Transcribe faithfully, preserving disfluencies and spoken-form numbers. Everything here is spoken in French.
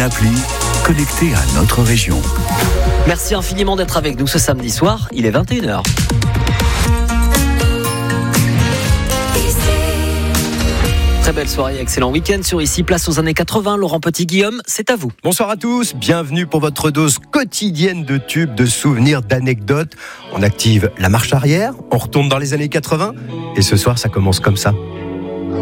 l'appli, connecté à notre région. Merci infiniment d'être avec nous ce samedi soir, il est vingt et une heures. Très belle soirée, excellent week-end sur Ici, place aux années quatre-vingts. Laurent Petit-Guillaume, c'est à vous. Bonsoir à tous, bienvenue pour votre dose quotidienne de tubes, de souvenirs, d'anecdotes. On active la marche arrière, on retourne dans les années quatre-vingts et ce soir ça commence comme ça.